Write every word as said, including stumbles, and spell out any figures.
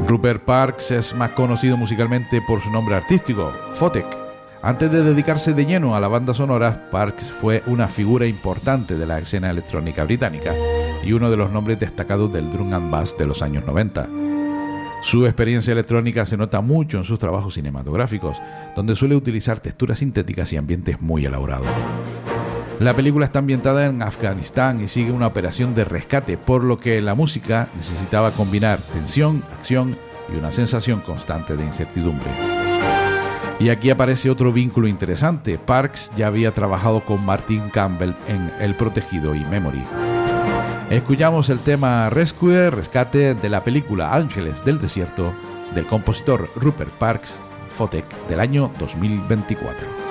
Rupert Parks es más conocido musicalmente por su nombre artístico, Photek. Antes de dedicarse de lleno a la banda sonora, Parks fue una figura importante de la escena electrónica británica y uno de los nombres destacados del drum and bass de los años noventa. Su experiencia electrónica se nota mucho en sus trabajos cinematográficos, donde suele utilizar texturas sintéticas y ambientes muy elaborados. La película está ambientada en Afganistán y sigue una operación de rescate, por lo que la música necesitaba combinar tensión, acción y una sensación constante de incertidumbre. Y aquí aparece otro vínculo interesante. Parks ya había trabajado con Martin Campbell en El Protegido y Memory. Escuchamos el tema Rescue, rescate, de la película Ángeles del Desierto, del compositor Rupert Parks, Photek, del año dos mil veinticuatro.